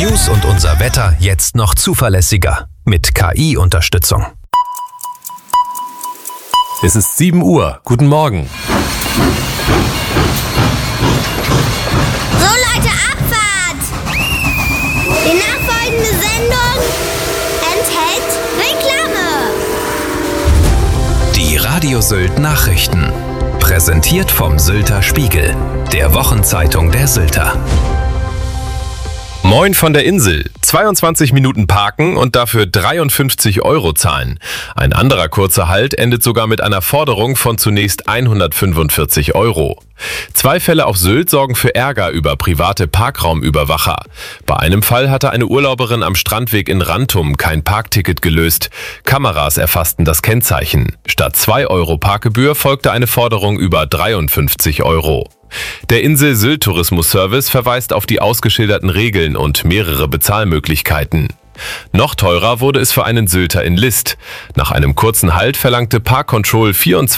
News und unser Wetter jetzt noch zuverlässiger mit KI-Unterstützung. Es ist 7 Uhr. Guten Morgen. So Leute, Abfahrt! Die nachfolgende Sendung enthält Reklame. Die Radio Sylt Nachrichten. Präsentiert vom Sylter Spiegel, der Wochenzeitung der Sylter. Moin von der Insel. 22 Minuten parken und dafür 53 € zahlen. Ein anderer kurzer Halt endet sogar mit einer Forderung von zunächst 145 €. 2 Fälle auf Sylt sorgen für Ärger über private Parkraumüberwacher. Bei einem Fall hatte eine Urlauberin am Strandweg in Rantum kein Parkticket gelöst. Kameras erfassten das Kennzeichen. Statt 2 € Parkgebühr folgte eine Forderung über 53 €. Der Insel Sylt Tourismus Service verweist auf die ausgeschilderten Regeln und mehrere Bezahlmöglichkeiten. Noch teurer wurde es für einen Sylter in List. Nach einem kurzen Halt verlangte Park Control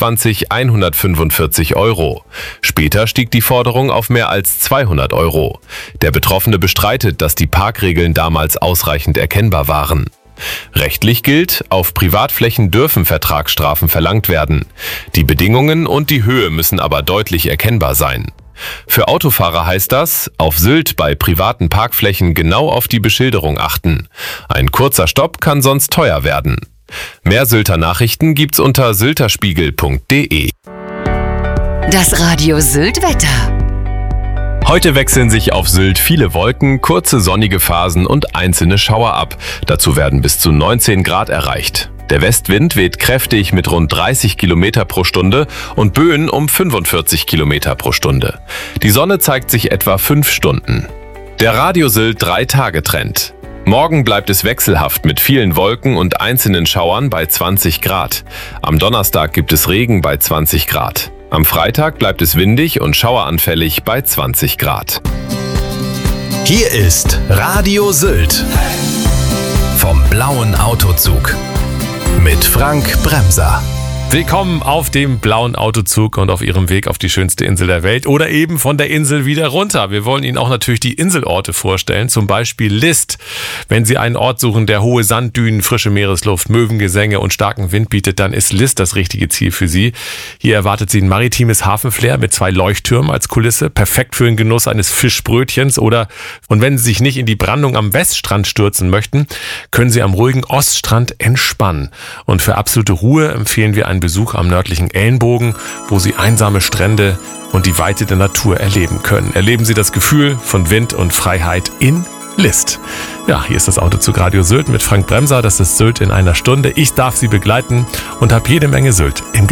145 €. Später stieg die Forderung auf mehr als 200 €. Der Betroffene bestreitet, dass die Parkregeln damals ausreichend erkennbar waren. Rechtlich gilt, auf Privatflächen dürfen Vertragsstrafen verlangt werden. Die Bedingungen und die Höhe müssen aber deutlich erkennbar sein. Für Autofahrer heißt das, auf Sylt bei privaten Parkflächen genau auf die Beschilderung achten. Ein kurzer Stopp kann sonst teuer werden. Mehr Sylter Nachrichten gibt's unter sylterspiegel.de. Das Radio Sylt Wetter. Heute wechseln sich auf Sylt viele Wolken, kurze sonnige Phasen und einzelne Schauer ab. Dazu werden bis zu 19 Grad erreicht. Der Westwind weht kräftig mit rund 30 km pro Stunde und Böen um 45 km pro Stunde. Die Sonne zeigt sich etwa 5 Stunden. Der Radio Sylt 3-Tage-Trend. Morgen bleibt es wechselhaft mit vielen Wolken und einzelnen Schauern bei 20 Grad. Am Donnerstag gibt es Regen bei 20 Grad. Am Freitag bleibt es windig und schaueranfällig bei 20 Grad. Hier ist Radio Sylt vom blauen Autozug mit Frank Bremser. Willkommen auf dem blauen Autozug und auf Ihrem Weg auf die schönste Insel der Welt oder eben von der Insel wieder runter. Wir wollen Ihnen auch natürlich die Inselorte vorstellen, zum Beispiel List. Wenn Sie einen Ort suchen, der hohe Sanddünen, frische Meeresluft, Möwengesänge und starken Wind bietet, dann ist List das richtige Ziel für Sie. Hier erwartet Sie ein maritimes Hafenflair mit 2 Leuchttürmen als Kulisse, perfekt für den Genuss eines Fischbrötchens und wenn Sie sich nicht in die Brandung am Weststrand stürzen möchten, können Sie am ruhigen Oststrand entspannen. Und für absolute Ruhe empfehlen wir einen Besuch am nördlichen Ellenbogen, wo Sie einsame Strände und die Weite der Natur erleben können. Erleben Sie das Gefühl von Wind und Freiheit in List. Ja, hier ist das Autozug Radio Sylt mit Frank Bremser. Das ist Sylt in einer Stunde. Ich darf Sie begleiten und habe jede Menge Sylt im